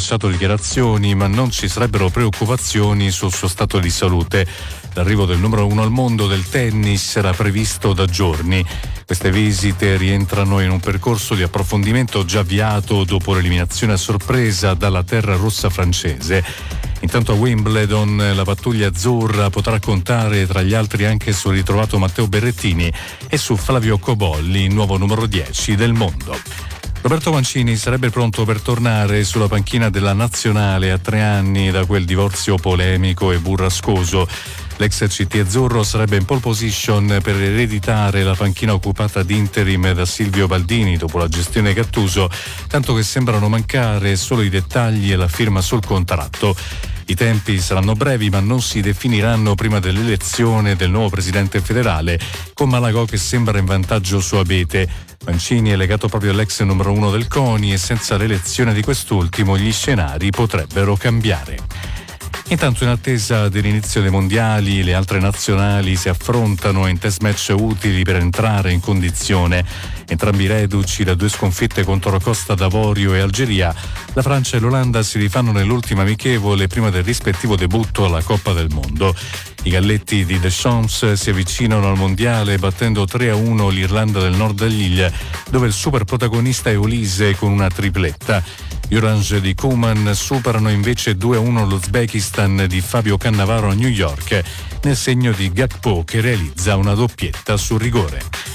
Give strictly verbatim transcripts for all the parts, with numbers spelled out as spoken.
rilasciato dichiarazioni, ma non ci sarebbero preoccupazioni sul suo stato di salute. L'arrivo del numero uno al mondo del tennis era previsto da giorni. Queste visite rientrano in un percorso di approfondimento già avviato dopo l'eliminazione a sorpresa dalla terra rossa francese. Intanto a Wimbledon la pattuglia azzurra potrà contare tra gli altri anche sul ritrovato Matteo Berrettini e su Flavio Cobolli, nuovo numero dieci del mondo. Roberto Mancini sarebbe pronto per tornare sulla panchina della nazionale a tre anni da quel divorzio polemico e burrascoso. L'ex C T azzurro sarebbe in pole position per ereditare la panchina occupata di interim da Silvio Baldini dopo la gestione Gattuso, tanto che sembrano mancare solo i dettagli e la firma sul contratto. I tempi saranno brevi, ma non si definiranno prima dell'elezione del nuovo presidente federale, con Malagò che sembra in vantaggio su Abete. Mancini è legato proprio all'ex numero uno del CONI e senza l'elezione di quest'ultimo gli scenari potrebbero cambiare. Intanto, in attesa dell'inizio dei mondiali, le altre nazionali si affrontano in test match utili per entrare in condizione. Entrambi reduci da due sconfitte contro Costa d'Avorio e Algeria, la Francia e l'Olanda si rifanno nell'ultima amichevole prima del rispettivo debutto alla Coppa del Mondo. I galletti di Deschamps si avvicinano al mondiale battendo tre a uno l'Irlanda del Nord a Lille, dove il super protagonista è Olise con una tripletta. Gli Orange di Koeman superano invece due a uno l'Uzbekistan di Fabio Cannavaro a New York, nel segno di Gakpo che realizza una doppietta sul rigore.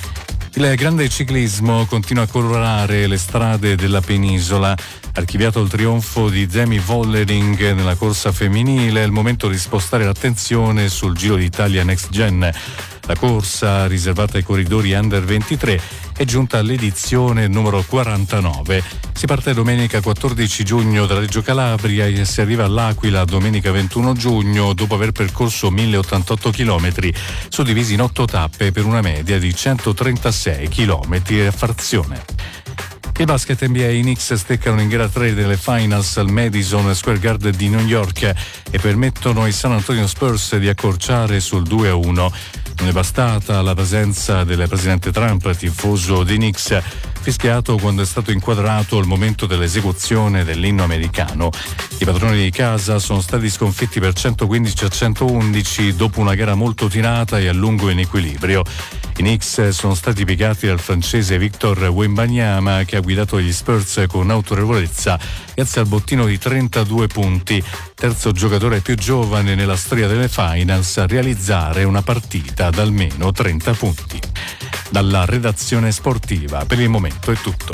Il grande ciclismo continua a colorare le strade della penisola. Archiviato il trionfo di Demi Vollering nella corsa femminile, è il momento di spostare l'attenzione sul Giro d'Italia Next Gen. La corsa, riservata ai corridori under ventitré, è giunta all'edizione numero quarantanove. Si parte domenica quattordici giugno da Reggio Calabria e si arriva all'Aquila domenica ventuno giugno dopo aver percorso mille ottantotto chilometri, suddivisi in otto tappe per una media di centotrentasei chilometri a frazione. Il basket N B A, i Knicks steccano in gara tre delle finals al Madison Square Garden di New York e permettono ai San Antonio Spurs di accorciare sul due a uno. Non è bastata la presenza del presidente Trump, tifoso dei Knicks, fischiato quando è stato inquadrato al momento dell'esecuzione dell'inno americano. I padroni di casa sono stati sconfitti per centoquindici a centoundici dopo una gara molto tirata e a lungo in equilibrio. I Knicks sono stati piegati dal francese Victor Wembanyama, che ha guidato gli Spurs con autorevolezza grazie al bottino di trentadue punti, terzo giocatore più giovane nella storia delle finals a realizzare una partita da almeno trenta punti. Dalla redazione sportiva per il momento è tutto.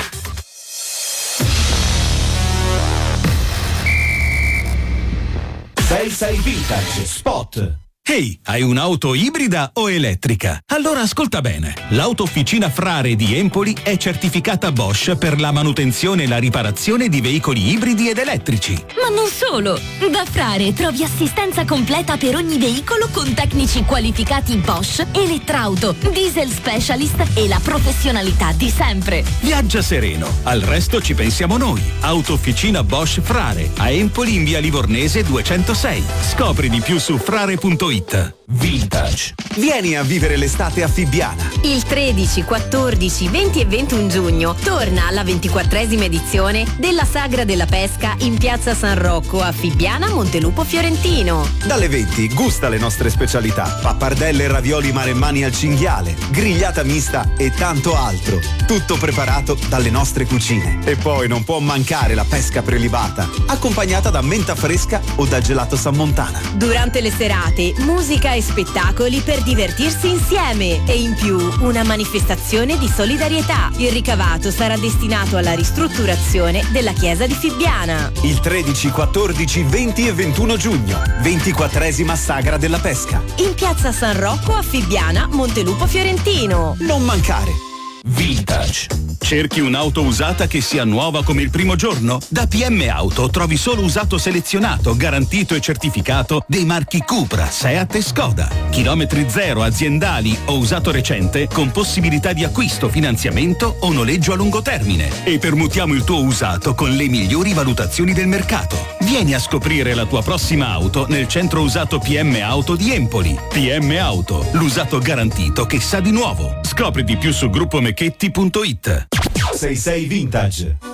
sei sei Vintage Spot. Ehi, hai un'auto ibrida o elettrica? Allora ascolta bene. L'autofficina Frare di Empoli è certificata Bosch per la manutenzione e la riparazione di veicoli ibridi ed elettrici. Ma non solo! Da Frare trovi assistenza completa per ogni veicolo con tecnici qualificati Bosch, Elettrauto, Diesel Specialist e la professionalità di sempre. Viaggia sereno, al resto ci pensiamo noi. Autofficina Bosch Frare, a Empoli in via Livornese duecentosei. Scopri di più su frare punto it. Vintage. Vieni a vivere l'estate a Fibbiana. Il tredici, quattordici, venti e ventuno giugno torna alla ventiquattresima edizione della Sagra della Pesca in piazza San Rocco a Fibbiana, Montelupo Fiorentino. Dalle venti gusta le nostre specialità: pappardelle e ravioli maremmani al cinghiale, grigliata mista e tanto altro. Tutto preparato dalle nostre cucine. E poi non può mancare la pesca prelibata, accompagnata da menta fresca o da gelato San Montana. Durante le serate, musica e spettacoli per divertirsi insieme e in più una manifestazione di solidarietà. Il ricavato sarà destinato alla ristrutturazione della chiesa di Fibbiana. Il tredici, quattordici, venti e ventuno giugno, ventiquattresima Sagra della Pesca. In piazza San Rocco a Fibbiana, Montelupo Fiorentino. Non mancare. Vintage. Cerchi un'auto usata che sia nuova come il primo giorno? Da P M Auto trovi solo usato selezionato, garantito e certificato dei marchi Cupra, Seat e Skoda. Chilometri zero, aziendali o usato recente con possibilità di acquisto, finanziamento o noleggio a lungo termine. E permutiamo il tuo usato con le migliori valutazioni del mercato. Vieni a scoprire la tua prossima auto nel centro usato P M Auto di Empoli. P M Auto, l'usato garantito che sa di nuovo. Scopri di più su gruppo mecchetti punto it. sei sei Vintage.